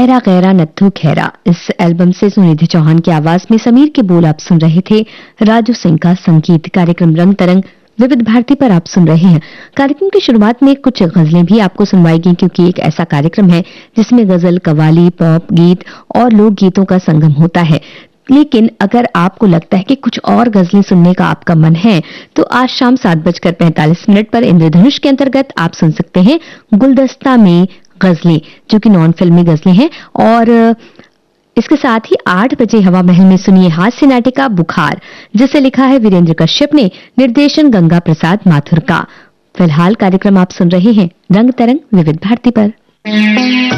गहरा गहरा नत्थू खैरा, इस एल्बम से सुनिधि चौहान की आवाज में समीर के बोल आप सुन रहे थे। राजू सिंह का संगीत। कार्यक्रम रंग तरंग विविध भारती पर आप सुन रहे हैं। कार्यक्रम की शुरुआत में कुछ गजलें भी आपको सुनवाएगी, क्योंकि एक ऐसा कार्यक्रम है जिसमें गजल, कव्वाली, पॉप गीत और लोक गीतों का संगम होता है। लेकिन अगर आपको लगता है कि कुछ और गजलें सुनने का आपका मन है, तो आज शाम 7:45 पर इंद्रधनुष के अंतर्गत आप सुन सकते हैं गुलदस्ता में गजलें, जो कि नॉन फिल्मी गजलें हैं। और इसके साथ ही 8 बजे हवा महल में सुनिए हास्य नाटिका बुखार, जिसे लिखा है वीरेंद्र कश्यप ने, निर्देशन गंगा प्रसाद माथुर का। फिलहाल कार्यक्रम आप सुन रहे हैं रंग तरंग विविध भारती पर।